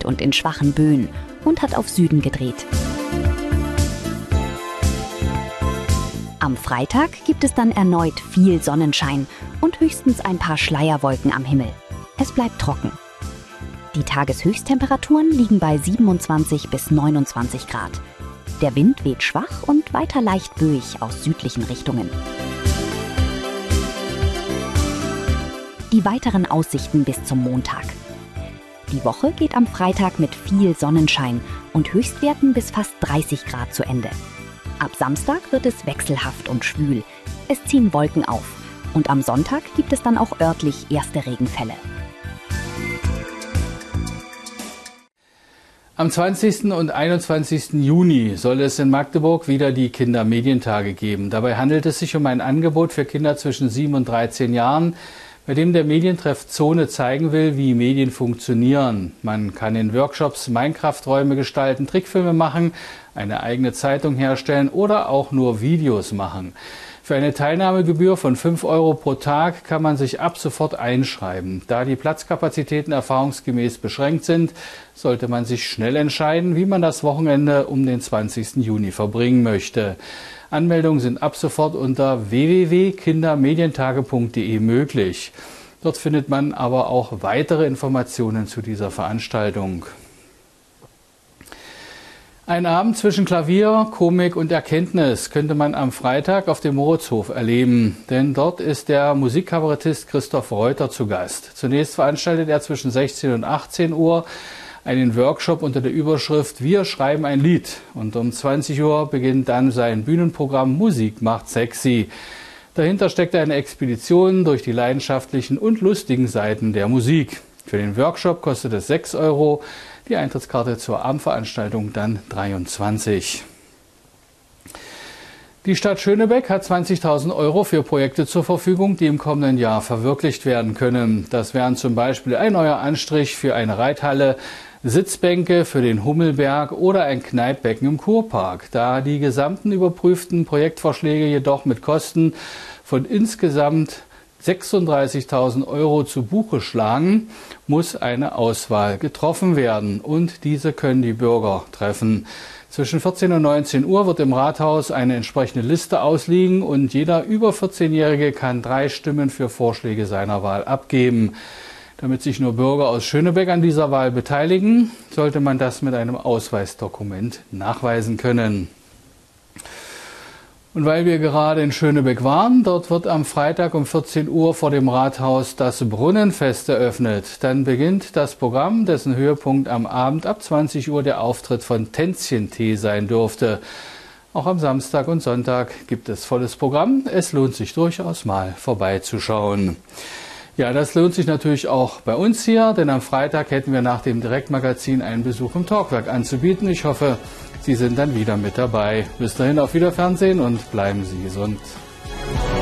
und in schwachen Böen und hat auf Süden gedreht. Am Freitag gibt es dann erneut viel Sonnenschein und höchstens ein paar Schleierwolken am Himmel. Es bleibt trocken. Die Tageshöchsttemperaturen liegen bei 27 bis 29 Grad. Der Wind weht schwach und weiter leicht böig aus südlichen Richtungen. Die weiteren Aussichten bis zum Montag. Die Woche geht am Freitag mit viel Sonnenschein und Höchstwerten bis fast 30 Grad zu Ende. Ab Samstag wird es wechselhaft und schwül. Es ziehen Wolken auf. Und am Sonntag gibt es dann auch örtlich erste Regenfälle. Am 20. und 21. Juni soll es in Magdeburg wieder die Kindermedientage geben. Dabei handelt es sich um ein Angebot für Kinder zwischen 7 und 13 Jahren, bei dem der Medientreff Zone zeigen will, wie Medien funktionieren. Man kann in Workshops Minecraft-Räume gestalten, Trickfilme machen, eine eigene Zeitung herstellen oder auch nur Videos machen. Für eine Teilnahmegebühr von 5 € pro Tag kann man sich ab sofort einschreiben. Da die Platzkapazitäten erfahrungsgemäß beschränkt sind, sollte man sich schnell entscheiden, wie man das Wochenende um den 20. Juni verbringen möchte. Anmeldungen sind ab sofort unter www.kindermedientage.de möglich. Dort findet man aber auch weitere Informationen zu dieser Veranstaltung. Ein Abend zwischen Klavier, Komik und Erkenntnis könnte man am Freitag auf dem Moritzhof erleben. Denn dort ist der Musikkabarettist Christoph Reuter zu Gast. Zunächst veranstaltet er zwischen 16 und 18 Uhr einen Workshop unter der Überschrift Wir schreiben ein Lied. Und um 20 Uhr beginnt dann sein Bühnenprogramm Musik macht sexy. Dahinter steckt eine Expedition durch die leidenschaftlichen und lustigen Seiten der Musik. Für den Workshop kostet es 6 €, die Eintrittskarte zur Abendveranstaltung dann 23. Die Stadt Schönebeck hat 20.000 € für Projekte zur Verfügung, die im kommenden Jahr verwirklicht werden können. Das wären zum Beispiel ein neuer Anstrich für eine Reithalle, Sitzbänke für den Hummelberg oder ein Kneippbecken im Kurpark. Da die gesamten überprüften Projektvorschläge jedoch mit Kosten von insgesamt 36.000 € zu Buche schlagen, muss eine Auswahl getroffen werden. Und diese können die Bürger treffen. Zwischen 14 und 19 Uhr wird im Rathaus eine entsprechende Liste ausliegen und jeder über 14-Jährige kann 3 Stimmen für Vorschläge seiner Wahl abgeben. Damit sich nur Bürger aus Schönebeck an dieser Wahl beteiligen, sollte man das mit einem Ausweisdokument nachweisen können. Und weil wir gerade in Schönebeck waren, dort wird am Freitag um 14 Uhr vor dem Rathaus das Brunnenfest eröffnet. Dann beginnt das Programm, dessen Höhepunkt am Abend ab 20 Uhr der Auftritt von Tänzchentee sein dürfte. Auch am Samstag und Sonntag gibt es volles Programm. Es lohnt sich durchaus mal vorbeizuschauen. Ja, das lohnt sich natürlich auch bei uns hier, denn am Freitag hätten wir nach dem Direktmagazin einen Besuch im Talkwerk anzubieten. Ich hoffe, Sie sind dann wieder mit dabei. Bis dahin auf Wiederfernsehen und bleiben Sie gesund.